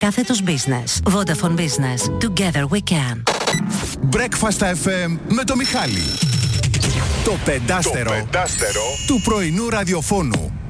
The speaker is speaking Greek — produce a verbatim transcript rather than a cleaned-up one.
Κάθετος Business. Vodafone Business. Together we can. Breakfast εφ εμ με το Μιχάλη. Το πεντάστερο, το πεντάστερο του πρωινού ραδιοφώνου.